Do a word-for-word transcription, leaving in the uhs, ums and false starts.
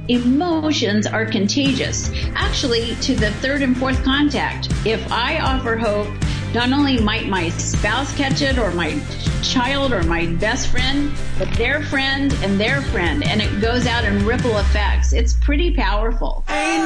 Emotions are contagious, actually to the third and fourth contact. If I offer hope, not only might my spouse catch it, or my child, or my best friend, but their friend and their friend, and it goes out in ripple effects. It's pretty powerful.